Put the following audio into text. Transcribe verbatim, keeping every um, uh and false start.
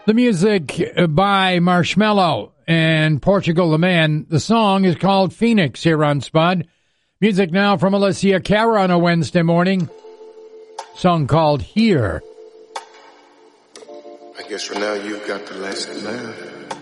The music by Marshmello and Portugal the Man. The song is called Phoenix here on Spud. Music now from Alicia Cara on a Wednesday morning. Song called Here. I guess for now you've got the last laugh.